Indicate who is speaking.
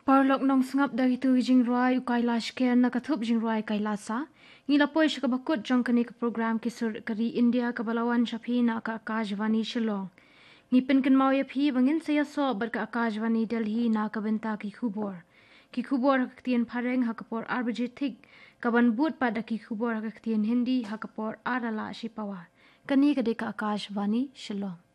Speaker 1: Parlok nong sngap dari tu jing roi ukai lashker na kathup jing roi kai lasa. Ngila poi shikabakut jong kani ka program kisur kari India kabalawan shapi na ka Akashvani Shillong. Ngipin kan mau ya phi bangin saya so ber ka Akashvani Delhi na ka benta ki khubor. Ki khubor haktian phareng hakapor arbijithik kaban but pada ki khubor haktian Hindi hakapor adala shipawa. Kani ka de ka Akashvani Shillong.